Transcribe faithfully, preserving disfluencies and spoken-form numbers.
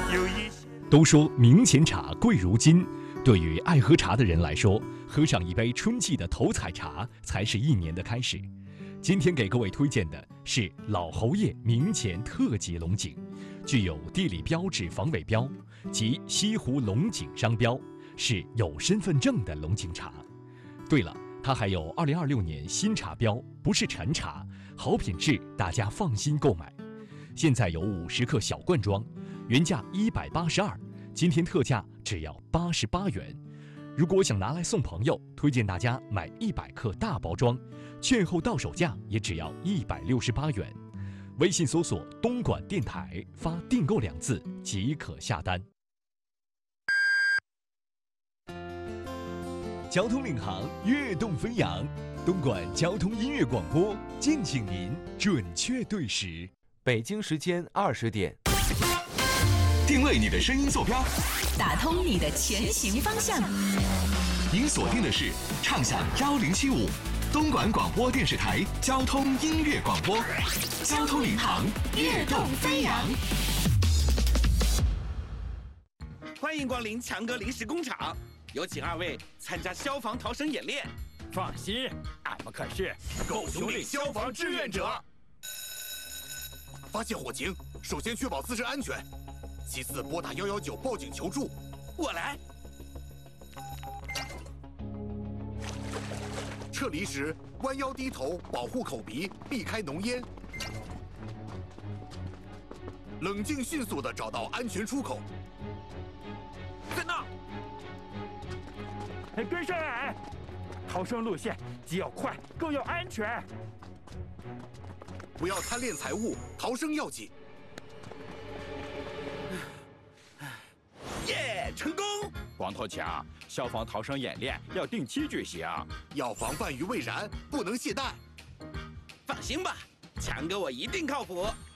有一都说明前茶贵如金，对于爱喝茶的人来说，喝上一杯春季的头彩茶才是一年的开始。今天给各位推荐的是老侯爷明前特级龙井，具有地理标志防伪标及西湖龙井商标，是有身份证的龙井茶。对了，它还有二零二六年新茶标，不是陈茶，好品质，大家放心购买。现在有五十克小罐装，原价一百八十二，今天特价只要八十八元。如果想拿来送朋友，推荐大家买一百克大包装，券后到手价也只要一百六十八元。微信搜索东莞电台，发订购两字即可下单。交通领航，跃动飞扬，东莞交通音乐广播，敬请您准确对时。 北京时间二十点， 定位你的声音坐标， 打通你的前行方向。 您锁定的是畅享幺零七五，东莞广播电视台交通音乐广播，交通领航，跃动飞扬。 欢迎光临强哥临时工厂，有请二位参加消防逃生演练。 放心，俺们可是狗熊岭消防志愿者。发现火情，首先确保自身安全，其次拨打一一九报警求助。 我来。 撤离时弯腰低头，保护口鼻，避开浓烟。冷静迅速地找到安全出口。 在那。 跟上俺！逃生路线既要快，更要安全。 不要贪恋财物，逃生要紧。 耶，成功！ 光头强，消防逃生演练要定期举行， 要防范于未然，不能懈怠。 放心吧，强哥我一定靠谱。